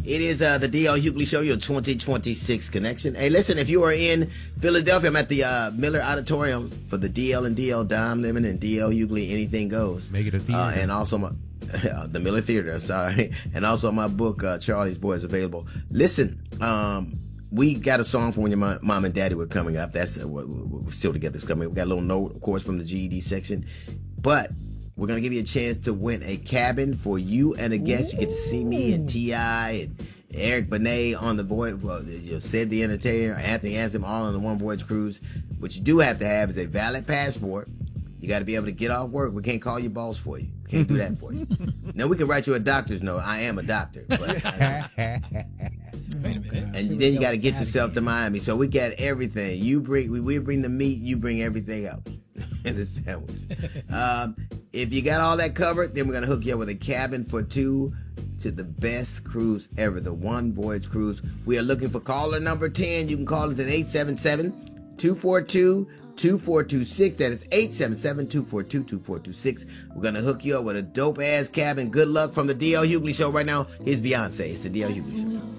It is the D.L. Hughley Show, your 2026 connection. Hey, listen, if you are in Philadelphia, I'm at the Miller Auditorium for the DL and DL Dime Lemon and D.L. Hughley Anything Goes. Make it a theater. And also the Miller Theater, sorry. And also my book, Charlie's Boy, is available. Listen, we got a song for when your mom and daddy were coming up. That's we're still together. It's coming. We got a little note, of course, from the GED section. But we're going to give you a chance to win a cabin for you and a guest. You get to see me and T.I. and Eric Benet on the Voyage. Well, Sid the Entertainer, Anthony Anselm, all on the One Voyage Cruise. What you do have to have is a valid passport. You got to be able to get off work. We can't call your boss for you. We can't do that for you. Now, we can write you a doctor's note. I am a doctor. But, Wait a minute. and then you got to get yourself to Miami. So we got everything. We bring the meat. You bring everything else in the sandwich. If you got all that covered, then we're going to hook you up with a cabin for two to the best cruise ever, the One Voyage Cruise. We are looking for caller number 10. You can call us at 877-242-2426. That is 877-242-2426. We're going to hook you up with a dope-ass cabin. Good luck from the D.L. Hughley Show right now. Here's Beyonce. It's the D.L. Hughley Show.